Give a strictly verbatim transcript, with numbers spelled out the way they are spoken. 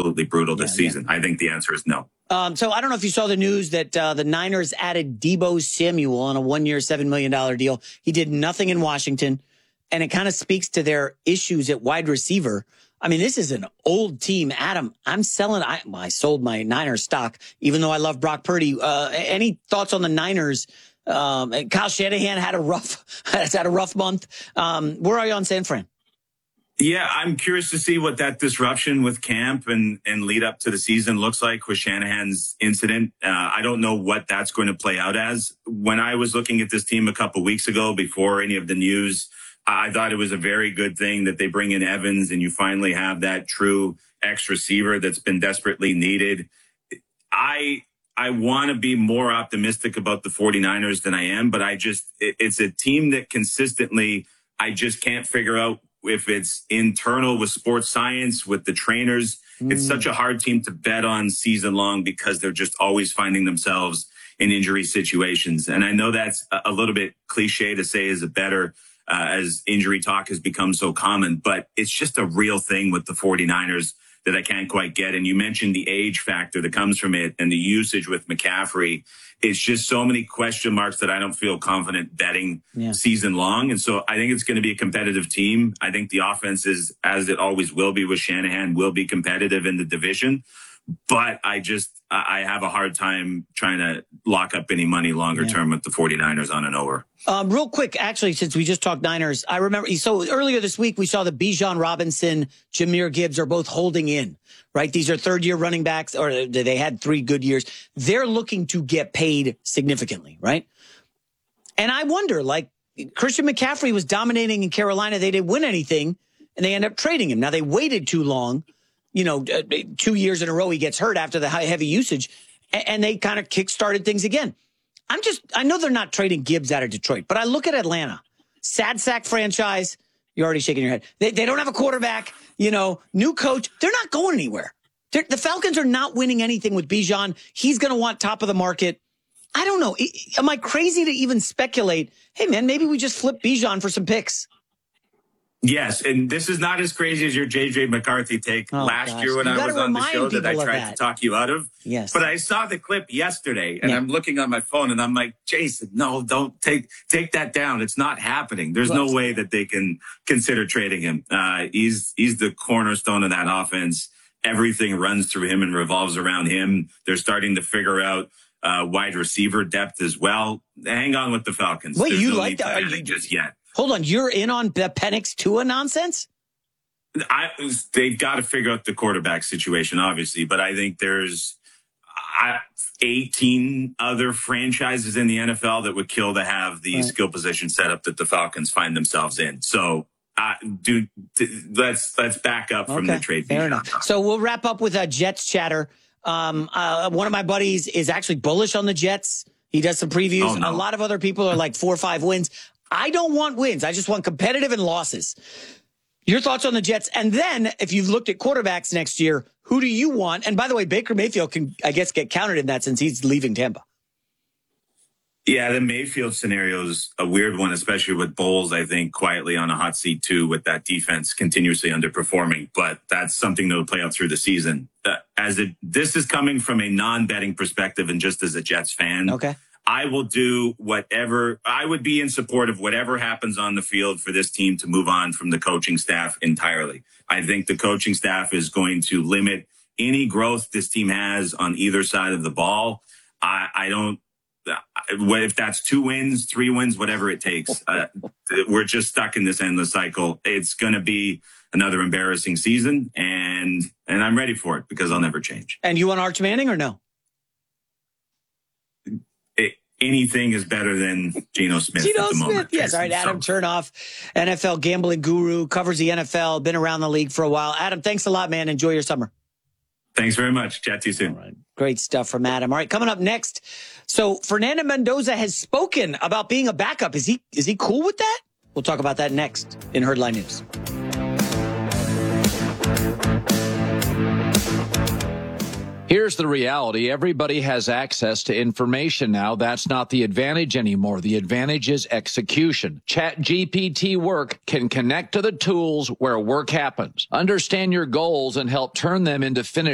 absolutely brutal this yeah, season. Yeah. I think the answer is no. Um, so I don't know if you saw the news that uh, the Niners added Deebo Samuel on a one-year, seven million dollars deal. He did nothing in Washington, and it kind of speaks to their issues at wide receiver. I mean, this is an old team. Adam, I'm selling. I, I sold my Niners stock, even though I love Brock Purdy. Uh, any thoughts on the Niners? Um, Kyle Shanahan had a rough, has had a rough month. Um, where are you on San Fran? Yeah, I'm curious to see what that disruption with camp and, and lead up to the season looks like with Shanahan's incident. Uh, I don't know what that's going to play out as. When I was looking at this team a couple weeks ago, before any of the news, I thought it was a very good thing that they bring in Evans and you finally have that true X receiver that's been desperately needed. I I want to be more optimistic about the 49ers than I am, but I just, it, it's a team that consistently, I just can't figure out if it's internal with sports science, with the trainers. Mm. It's such a hard team to bet on season long because they're just always finding themselves in injury situations. And I know that's a little bit cliche to say as a better, uh, as injury talk has become so common, but it's just a real thing with the 49ers that I can't quite get. And you mentioned the age factor that comes from it and the usage with McCaffrey. It's just so many question marks that I don't feel confident betting yeah. season long. And so I think it's going to be a competitive team. I think the offense is, as it always will be with Shanahan, will be competitive in the division. But I just, I have a hard time trying to lock up any money longer yeah. term with the 49ers on an over. Um, real quick, actually, since we just talked Niners, I remember, so earlier this week, we saw the Bijan Robinson, Jahmyr Gibbs are both holding in, right? These are third year running backs, or they had three good years. They're looking to get paid significantly, right? And I wonder, like, Christian McCaffrey was dominating in Carolina. They didn't win anything, and they end up trading him. Now, they waited too long. You know, two years in a row, he gets hurt after the high, heavy usage, and they kind of kick-started things again. I'm just, I know they're not trading Gibbs out of Detroit, but I look at Atlanta, sad sack franchise. You're already shaking your head. They, they don't have a quarterback, you know, new coach. They're not going anywhere. They're, the Falcons are not winning anything with Bijan. He's going to want top of the market. I don't know. Am I crazy to even speculate? Hey, man, maybe we just flip Bijan for some picks. Yes, and this is not as crazy as your J J McCarthy take oh, last gosh. year when you I was on the show that I tried that. to talk you out of. Yes. But I saw the clip yesterday, and yeah. I'm looking on my phone, and I'm like, Jason, no, don't take take that down. It's not happening. There's no way that they can consider trading him. Uh, he's he's the cornerstone of that offense. Everything runs through him and revolves around him. They're starting to figure out uh, wide receiver depth as well. Hang on with the Falcons. Wait, There's you no like that? You, just yet. Hold on, you're in on the Penix Tua nonsense? I, they've got to figure out the quarterback situation, obviously, but I think there's uh, eighteen other franchises in the N F L that would kill to have the right. skill position setup that the Falcons find themselves in. So, uh, dude, let's let's back up from okay, the trade. Fair enough. So we'll wrap up with a Jets chatter. Um, uh, one of my buddies is actually bullish on the Jets. He does some previews. Oh, no. A lot of other people are like four or five wins. I don't want wins. I just want competitive and losses. Your thoughts on the Jets? And then, if you've looked at quarterbacks next year, who do you want? And by the way, Baker Mayfield can, I guess, get counted in that since he's leaving Tampa. Yeah, the Mayfield scenario is a weird one, especially with Bowles, I think, quietly on a hot seat, too, with that defense continuously underperforming. But that's something that will play out through the season. Uh, as it, this is coming from a non-betting perspective and just as a Jets fan. Okay. I will do whatever, I would be in support of whatever happens on the field for this team to move on from the coaching staff entirely. I think the coaching staff is going to limit any growth this team has on either side of the ball. I, I don't, if that's two wins, three wins, whatever it takes, uh, we're just stuck in this endless cycle. It's going to be another embarrassing season, and and I'm ready for it because I'll never change. And you want Arch Manning or no? Anything is better than Geno Smith. Geno at the Smith, moment. yes. All right, Adam Chernoff, N F L gambling guru, covers the N F L, been around the league for a while. Adam, thanks a lot, man. Enjoy your summer. Thanks very much. Chat to you soon. All right. Great stuff from Adam. All right, coming up next. So Fernando Mendoza has spoken about being a backup. Is he is he cool with that? We'll talk about that next in Herdline News. Here's the reality. Everybody has access to information now. That's not the advantage anymore. The advantage is execution. ChatGPT Work can connect to the tools where work happens. Understand your goals and help turn them into finished